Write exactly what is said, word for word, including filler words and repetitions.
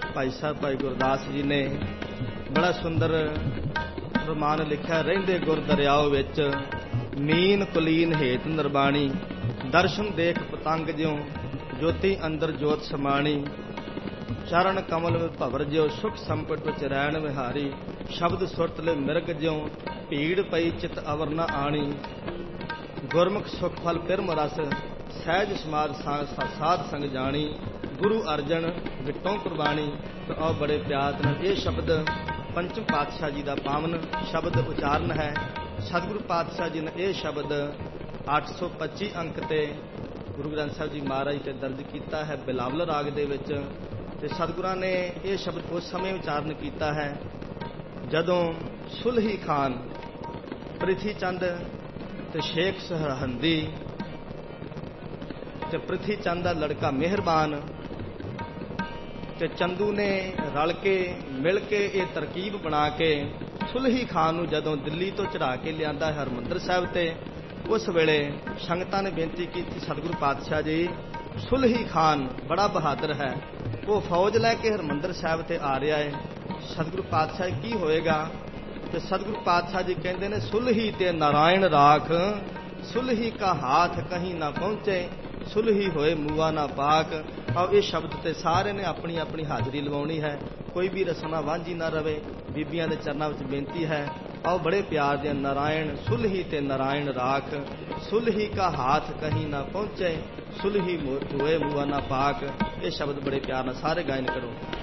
भाई साहब भाई गुरदास जी ने बड़ा सुंदर रमान लिखा। रहंदे गुर दरियाओ विच मीन कुलीन हेत नरबाणी, दर्शन देख पतंग ज्यों ज्योति अंदर जोत समाणी, चरण कमल में भवर ज्यों सुख संपट विच रैण विहारी, शब्द सुरत ले मिरग ज्यों भीड़ पई चित अवर न आणी, गुरमुख सुख फल पिरम रस सहज समाज साध संग जानी, गुरु अर्जन विटों कुर्बानी। तो आओ बड़े प्यार नाल ये शब्द पंचम पातशाह जी का पावन शब्द उचारण है। सतगुरु पातशाह जी ने यह शब्द अठ सौ पच्ची अंक ते गुरु ग्रंथ साहब जी महाराज ते दर्ज किया है बिलावल राग दे विच। ते सतगुरां ने यह शब्द उस समय उचारण किया है जदों सुलही खान प्रिथी चंद ते शेख सरहंदी ते प्रिथी चंद का लड़का मेहरबान ते चंदू ने रल के मिल के ये तरकीब बना के सुलही खान नूं जदों दिल्ली तो चढ़ा के लिया हरमंदर साहब ते, उस वेले संगतां ने बेनती की सतगुरु पातशाह जी सुलही खान बड़ा बहादुर है, वो फौज लैके हरमंदर साहब ते आ रहा है, सतगुरु पातशाह की होएगा। तो सतगुरु पातशाह जी कहते ने सुलही ते नारायण राख, सुलही का हाथ कहीं ना पहुंचे, सुलही होए मुआ ना पाक। और इस शब्द ते सारे ने अपनी अपनी हाजरी लवाउणी है, कोई भी रस्म वांझी ना रवे। बीबियां दे चरनां विच बेनती है, आओ बड़े प्यार दे नारायण सुलही ते नारायण राख, सुलही का हाथ कहीं ना पहुंचे, सुलही होए मुआ ना पाक। ये शब्द बड़े प्यार नाल सारे गायन करो।